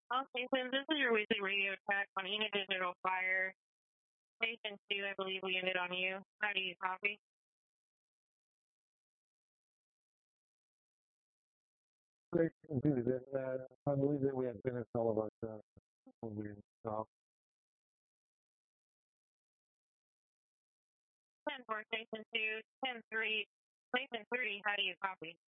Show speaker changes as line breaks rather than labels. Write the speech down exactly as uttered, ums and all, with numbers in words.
All stations, this is your weekly radio check on Enid Digital Fire. Station two, I believe we ended on you. How do you copy?
Station two, that, uh, I believe that we had finished all of our stuff when we stopped.
ten four, Station two, ten three, Station three, how do you copy?